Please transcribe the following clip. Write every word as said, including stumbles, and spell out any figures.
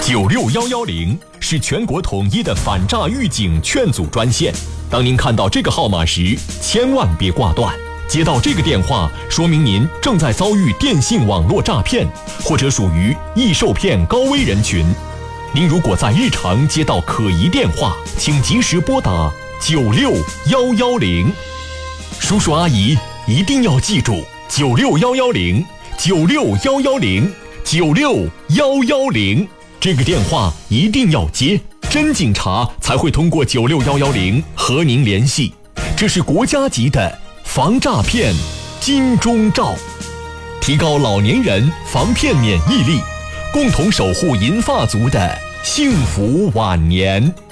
九六一一零是全国统一的反诈预警劝阻专线。当您看到这个号码时，千万别挂断。接到这个电话，说明您正在遭遇电信网络诈骗，或者属于易受骗高危人群。您如果在日常接到可疑电话，请及时拨打九六一一零。叔叔阿姨一定要记住九六一一零，九六一一零，九六一一零。这个电话一定要接，真警察才会通过九六一一零和您联系。这是国家级的防诈骗金钟罩，提高老年人防骗免疫力，共同守护银发族的幸福晚年。